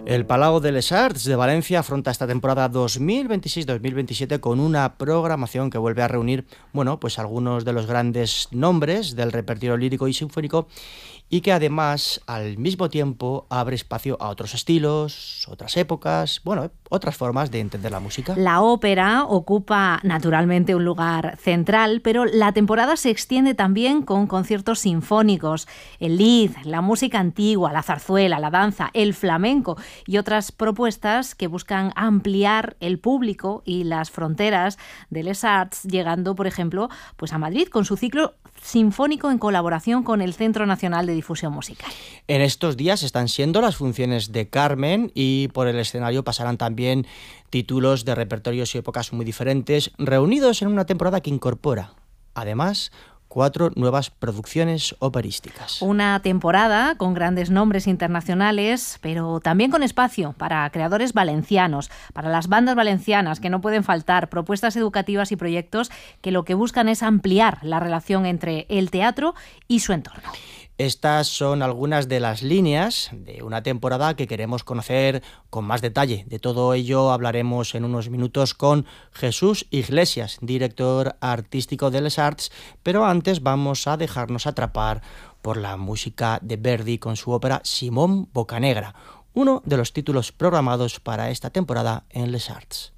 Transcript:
El Palau de les Arts de Valencia afronta esta temporada 2026-2027 con una programación que vuelve a reunir, bueno, pues algunos de los grandes nombres del repertorio lírico y sinfónico y que además al mismo tiempo abre espacio a otros estilos, otras épocas, bueno, otras formas de entender la música. La ópera ocupa naturalmente un lugar central, pero la temporada se extiende también con conciertos sinfónicos, el lied, la música antigua, la zarzuela, la danza, el flamenco y otras propuestas que buscan ampliar el público y las fronteras de les Arts, llegando, por ejemplo, pues a Madrid con su ciclo sinfónico en colaboración con el Centro Nacional de Difusión Musical. En estos días están siendo las funciones de Carmen y por el escenario pasarán también títulos de repertorios y épocas muy diferentes, reunidos en una temporada que incorpora, además, 4 nuevas producciones operísticas. Una temporada con grandes nombres internacionales, pero también con espacio para creadores valencianos, para las bandas valencianas que no pueden faltar, propuestas educativas y proyectos que lo que buscan es ampliar la relación entre el teatro y su entorno. Estas son algunas de las líneas de una temporada que queremos conocer con más detalle. De todo ello hablaremos en unos minutos con Jesús Iglesias, director artístico de les Arts, pero antes vamos a dejarnos atrapar por la música de Verdi con su ópera Simón Boccanegra, uno de los títulos programados para esta temporada en les Arts.